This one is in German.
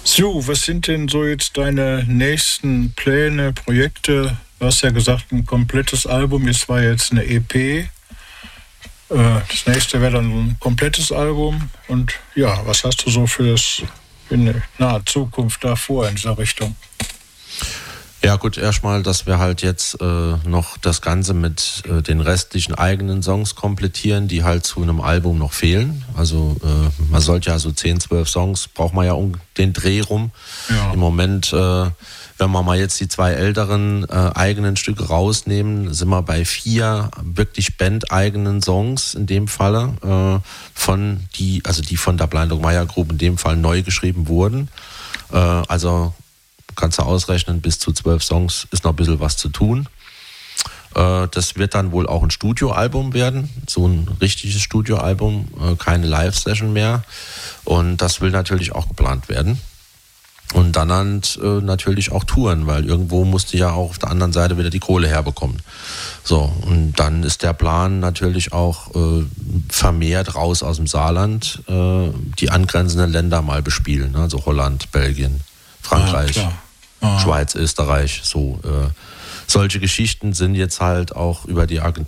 So, was sind denn so jetzt deine nächsten Pläne, Projekte? Du hast ja gesagt, ein komplettes Album, es war jetzt eine EP. Das nächste wäre dann ein komplettes Album. Und ja, was hast du so in der naher Zukunft da vor in dieser Richtung? Ja gut, erstmal, dass wir halt jetzt noch das Ganze mit den restlichen eigenen Songs komplettieren, die halt zu einem Album noch fehlen. Also man sollte ja so 10, 12 Songs, braucht man ja um den Dreh rum. Ja. Im Moment, wenn wir mal jetzt die 2 älteren eigenen Stücke rausnehmen, sind wir bei 4 wirklich bandeigenen Songs in dem Falle, die von der Blind Dog Meyer Group in dem Fall neu geschrieben wurden. Also kannst du ausrechnen, bis zu 12 Songs ist noch ein bisschen was zu tun. Das wird dann wohl auch ein Studioalbum werden, so ein richtiges Studioalbum, keine Live-Session mehr. Und das will natürlich auch geplant werden. Und dann natürlich auch Touren, weil irgendwo musste ja auch auf der anderen Seite wieder die Kohle herbekommen. So, und dann ist der Plan natürlich auch vermehrt raus aus dem Saarland, die angrenzenden Länder mal bespielen, also Holland, Belgien, Frankreich, Schweiz, Österreich, so. Solche Geschichten sind jetzt halt auch über die Agentur